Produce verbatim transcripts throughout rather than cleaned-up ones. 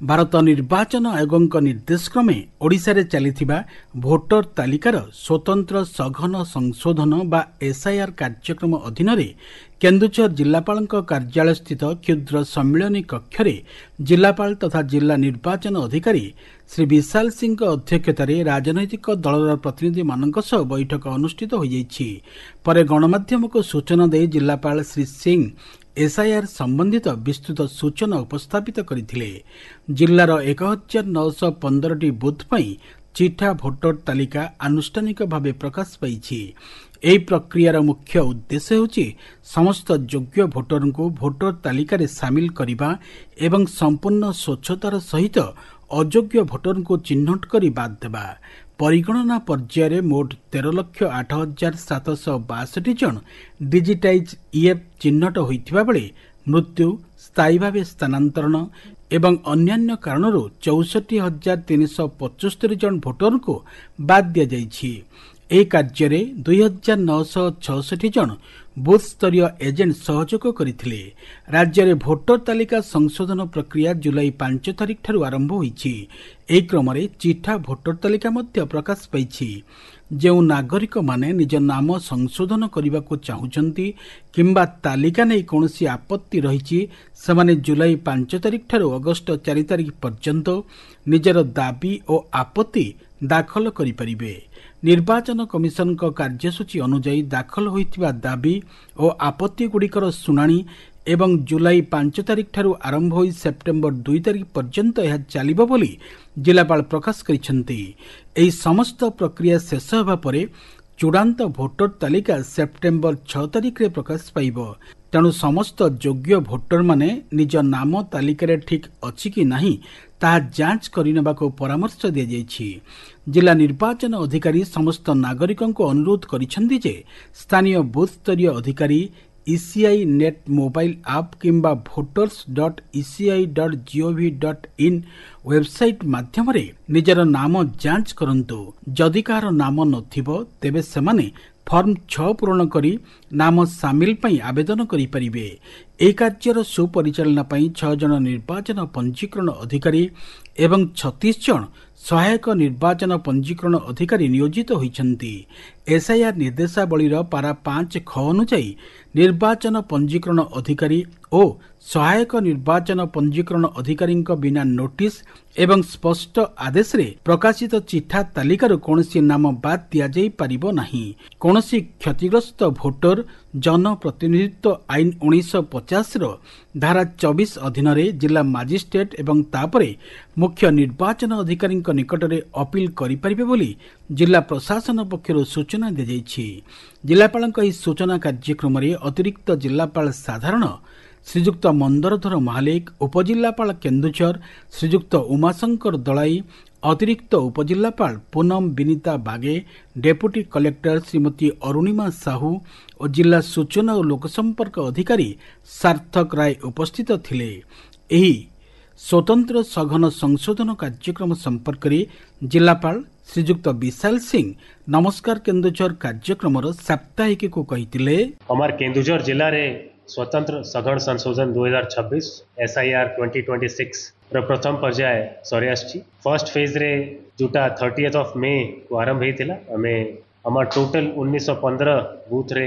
भारत निर्वाचन आयोग निर्देश क्रमे ओडिशा रे चलिथिबा भोटर तालिकार स्वतंत्र सघन संशोधन बा एसआईआर कार्यक्रम अधीन रे केन्दुझर जिलापाल कार्यालय स्थित क्षुद्र सम्मिलनी कक्ष जिलापाल तथा जिला निर्वाचन अधिकारी श्री विशाल सिंह अध्यक्षतार राजनैतिक दलर प्रतिनिधि मानक सह बैठक अनुष्ठित हो जाइछि। परे गणमाध्यम को सूचना दे जिलापाल श्री सिंह एसआईआर संबंधित विस्तृत सूचना उपस्थापित करथिले। जिल्लार एक हजार नौश पंदर टी बुथ पई चिठा भोटर तालिका आनुष्ठानिक भाव प्रकाश पाइछि। एही प्रक्रियार मुख्य उद्देश्य होछि समस्त योग्य भोटर को भोटर तालिका रे शामिल करिबा एवं संपूर्ण स्वच्छतार सहित अयोग्य भोटर को चिन्हट करी बाद देबा। परिगणना पर्यायर मोट तेरह लक्ष आठ हजार सातश बासठी जन डिजिटाइज ईएफ चिन्हट होइथिबा बेले मृत्यु स्थायी भाव स्थानांतरण एवं अन्यान्य कारणरू चौसठी हजार तीन सौ पचस्तरी जन भोटर को बाद दिया जाइछि। ए कार्य दुई हजार नौश छठी जन बूथ स्तरीय एजेंट सहयोग करथिले। राज्य में भोटर तालिका संशोधन प्रक्रिया जुलाई पांच तारिख ठारू आरंभ होइछि। एही क्रम में चिठा भोटर तालिका मध्य प्रकाश पाइछि। जो नागरिक माने निज नाम संशोधन करने को चाहूचंती किंबा तालिका नहीं कौनसी आपत्ति रही सेमाने जुलाई पांच तारिख ठारू अगस्ट चार तारिख पर्यंत निजर दाबी और आपत्ति दाखल करिपारिबे। निर्वाचन कमिशन का कार्यसूची अनुजाई दाखल होइतिबा दाबी और आपत्ति गुड़िकर शुणाणी एवं जुलाई पांच तारिख ठारू आरंभ होई सेप्टेम्बर दुई तारिख पर्यंत यह चलिबो बोली जिलापाल प्रकाश करिसेंती। एही समस्त प्रक्रिया शेष होबा परे चूड़ांत भोटर तालिका सेप्टेम्बर छह तारिख रे प्रकाश पाइबो। तेणु समस्त योग्य भोटर माने निज नाम तालिका रे ठीक अछि कि नाही ताहा जांच करिनेबा को परामर्श दिया जाइछि। जिला निर्वाचन अधिकारी समस्त नागरिकों को अनुरोध करिसेंती जे स्थानीय बूथ स्तरीय अधिकारी ईसीआई नेट मोबाइल आप किंबा voters dot ECI dot gov dot in website माध्यम रे निजर नाम जांच करंतु। जदि कार नाम नथिबो तेबे सेमाने फॉर्म छह पूरण करी नाम सामिल पई आवेदन करि परिबे। ए कार्यर सुपरिचालना पई छह जन निर्वाचन पंजीकरण अधिकारी एवं छत्तीस जन सहायक निर्वाचन पंजीकरण अधिकारी नियोजित होइछन्ति। एसआईआर निर्देशावलीर पारा पांच ख अनुसार निर्वाचन पंजीकरण अधिकारी और सहायक निर्वाचन पंजीकरण अधिकारी बिना नोटिस एवं स्पष्ट आदेश रे प्रकाशित चिठा तालिकार कौनसी नाम बाद दिया जाई परिबो नाही। कौनसी क्षतिग्रस्त भोटर जनप्रतिनिधित्व आईन उन्नीस सौ पचास रो धारा चौबीस अधीन रे जिला मजिस्ट्रेट एवं तापरे मुख्य निर्वाचन अधिकारी निकट में अपील करि परिबे बोली जिला प्रशासन पक्षरु सूचना दी जाइछि। जिलापाल सूचना कार्यक्रम में अतिरिक्त जिलापाल साधारण श्रीजुक्त मंदरधर महालिक, उपजिलापाल केन्दुझर श्रीजुक्त उमाशंकर दलाई, अतिरिक्त उपजिलापाल पूनम विनीता बागे, डेपुटी कलेक्टर श्रीमती अरुणिमा साहू और जिला सूचना और लोकसंपर्क अधिकारी सार्थक राय उपस्थित थिले। एही स्वतंत्र सघन संशोधन कार्यक्रम संपर्क में जिलापाल श्रीजुक्त विशाल सिंह नमस्कार केन्दुझर कार्यक्रम साप्ताहिक को कहिथिले। हमार केन्दुझर जिला रे स्वतंत्र सघन संशोधन दो हज़ार छब्बीस एसआईआर दो हज़ार छब्बीस रो प्रथम पर्याय सरी आछि। फर्स्ट फेज रे जोटा तीस ऑफ मे को आरंभ हेतिला। हमें हमार टोटल उन्नीस सौ पंद्रह बूथ रे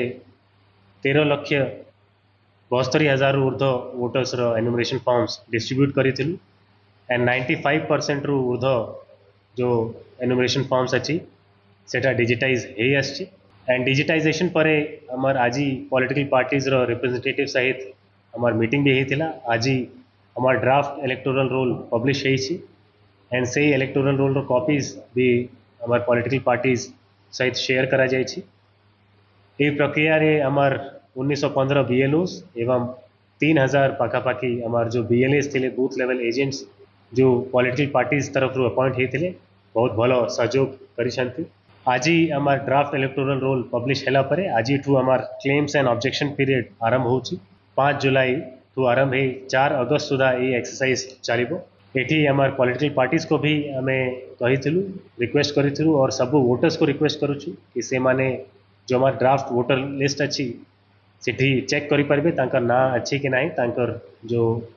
तेरह लक्ष बहत्तर हजार ऊर्ध voters row enumeration forms distribute करिथिलु and पचानवे परसेंट रु ऊर्ध जो एनुमरेशन फॉर्म्स अछि सेटा डिजिटाइज हे आछि। एंड डिजिटाइजेशन पर हमार आज पॉलिटिकल पार्टीज रो रिप्रेजेंटेटिव सहित हमार मीटिंग भी हेतिला। आज हमार draft electoral roll publish हेछि and से इलेक्टोरल रोल रो कॉपीज भी हमार पॉलिटिकल पार्टीज सहित शेयर करा जाय छी। ए प्रक्रिया रे हमार उन्नीस सौ पंद्रह बीएलओस एवं तीन हजार पाखापाखी हमार जो बीएलएस थिले बूथ लेवल एजेंट्स जो पॉलिटिकल पार्टीज तरफ रो अपॉइंट हेतिले बहुत भलो सहयोग करिसंती। आज हमार ड्राफ्ट इलेक्टोरल रोल पब्लिश हैला परे आज ठू हमार क्लेम्स एंड ऑब्जेक्शन पीरियड आरंभ होछि। पाँच जुलाई ठू आरंभ है चार अगस्त सुधा ये एक्सरसाइज चलिबो। एठी हमार पॉलिटिकल पार्टीज को भी हमें कहिथिलु रिक्वेस्ट करिथिलु और सब वोटर्स को रिक्वेस्ट करूछु कि से माने जो हमार ड्राफ्ट वोटर लिस्ट अछि सेठी चेक करि परबे तांकर ना अछि कि नाही तांकर जो